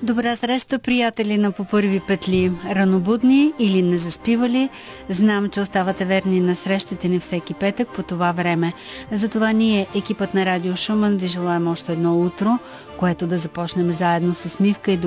Добра среща, приятели на По първи петли, ранобудни или незаспивали. Знам, че оставате верни на срещите ни всеки петък по това време. Затова ние, екипът на Радио Шуман, ви желаем още едно утро, което да започнем заедно с усмивка и добра